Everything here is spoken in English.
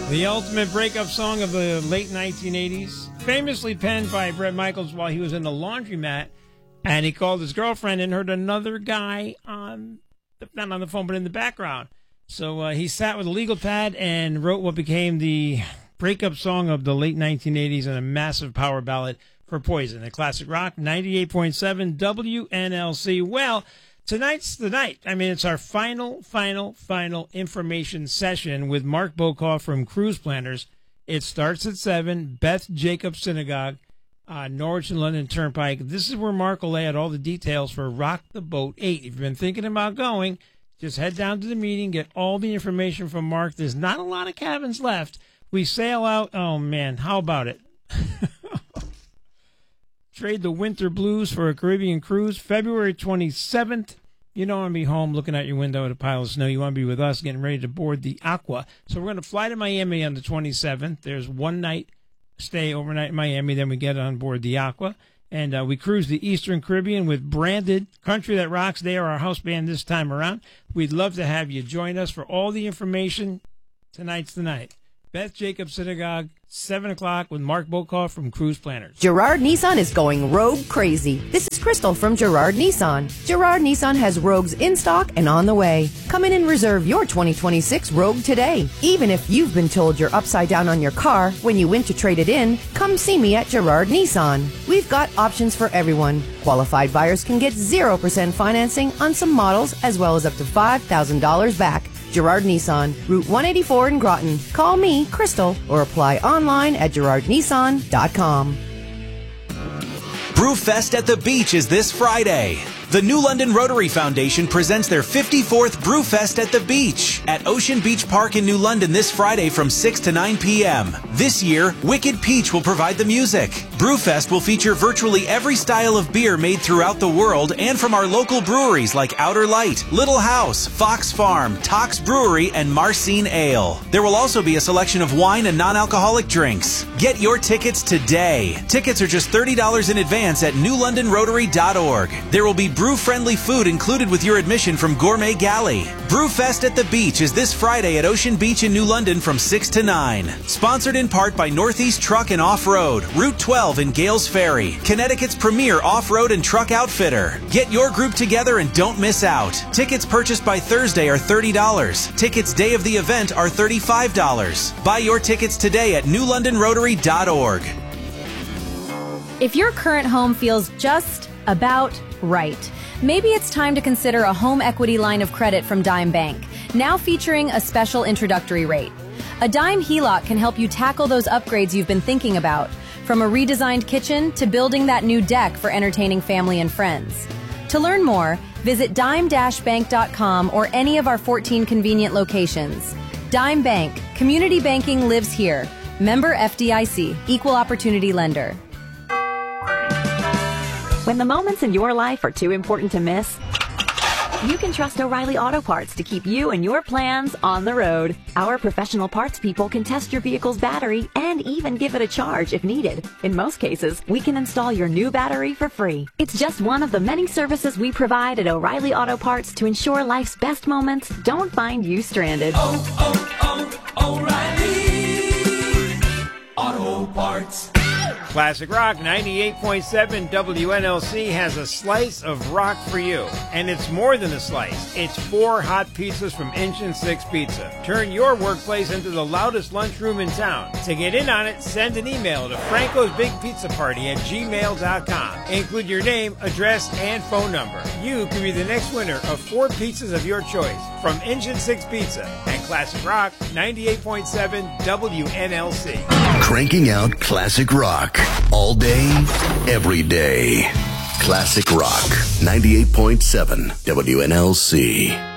The ultimate breakup song of the late 1980s, famously penned by Bret Michaels while he was in the laundromat, and he called his girlfriend and heard another guy not on the phone, but in the background. So he sat with a legal pad and wrote what became the breakup song of the late 1980s and a massive power ballad for Poison. At Classic Rock, 98.7 WNLC. Well, tonight's the night. I mean, it's our final information session with Mark Bokoff from Cruise Planners. It starts at 7, Beth Jacobs Synagogue, Norwich and London Turnpike. This is where Mark will lay out all the details for Rock the Boat 8. If you've been thinking about going, just head down to the meeting, get all the information from Mark. There's not a lot of cabins left. We sail out, oh man, how about it? Trade the winter blues for a Caribbean cruise, February 27th. You don't want to be home looking out your window at a pile of snow. You want to be with us getting ready to board the Aqua. So we're going to fly to Miami on the 27th. There's one night stay overnight in Miami. Then we get on board the Aqua. And we cruise the Eastern Caribbean with Branded, Country That Rocks. They are our house band this time around. We'd love to have you join us. For all the information, tonight's the night. Beth Jacobs Synagogue, 7 o'clock with Mark Bokoff from Cruise Planners. Girard Nissan is going rogue crazy. This is Crystal from Girard Nissan. Girard Nissan has Rogues in stock and on the way. Come in and reserve your 2026 Rogue today. Even if you've been told you're upside down on your car when you went to trade it in, come see me at Girard Nissan. We've got options for everyone. Qualified buyers can get 0% financing on some models as well as up to $5,000 back. Girard Nissan, Route 184 in Groton. Call me, Crystal, or apply online at girardnissan.com. Brewfest at the Beach is this Friday. The New London Rotary Foundation presents their 54th Brewfest at the Beach at Ocean Beach Park in New London this Friday from 6 to 9 p.m. This year, Wicked Peach will provide the music. Brewfest will feature virtually every style of beer made throughout the world and from our local breweries like Outer Light, Little House, Fox Farm, Tox Brewery, and Marcine Ale. There will also be a selection of wine and non-alcoholic drinks. Get your tickets today. Tickets are just $30 in advance at newlondonrotary.org. There will be brew-friendly food included with your admission from Gourmet Galley. Brewfest at the Beach is this Friday at Ocean Beach in New London from 6 to 9. Sponsored in part by Northeast Truck and Off-Road, Route 12 in Gales Ferry, Connecticut's premier off-road and truck outfitter. Get your group together and don't miss out. Tickets purchased by Thursday are $30. Tickets day of the event are $35. Buy your tickets today at newlondonrotary.org. If your current home feels just about right, maybe it's time to consider a home equity line of credit from Dime Bank, now featuring a special introductory rate. A Dime HELOC can help you tackle those upgrades you've been thinking about, from a redesigned kitchen to building that new deck for entertaining family and friends. To learn more, visit dime-bank.com or any of our 14 convenient locations. Dime Bank, community banking lives here. Member FDIC, Equal Opportunity Lender. When the moments in your life are too important to miss, you can trust O'Reilly Auto Parts to keep you and your plans on the road. Our professional parts people can test your vehicle's battery and even give it a charge if needed. In most cases, we can install your new battery for free. It's just one of the many services we provide at O'Reilly Auto Parts to ensure life's best moments don't find you stranded. O'Reilly Auto Parts. Classic Rock 98.7 WNLC has a slice of rock for you. And it's more than a slice. It's 4 hot pizzas from Engine 6 Pizza. Turn your workplace into the loudest lunchroom in town. To get in on it, send an email to francosbigpizzaparty@gmail.com. Include your name, address, and phone number. You can be the next winner of 4 pizzas of your choice from Engine 6 Pizza and Classic Rock 98.7 WNLC. Cranking out classic rock all day, every day. Classic Rock 98.7 WNLC.